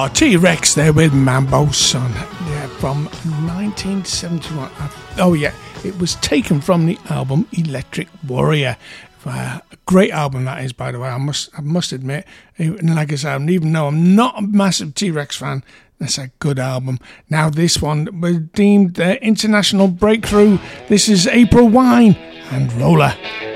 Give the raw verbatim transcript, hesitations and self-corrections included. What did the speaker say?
Oh, T-Rex there with Mambo Son. Yeah, from nineteen seventy-one. Oh, yeah, it was taken from the album Electric Warrior. Uh, a great album that is, by the way. I must, I must admit. And like I said, even though I'm not a massive T-Rex fan, that's a good album. Now, this one was deemed their international breakthrough. This is April Wine and Roller.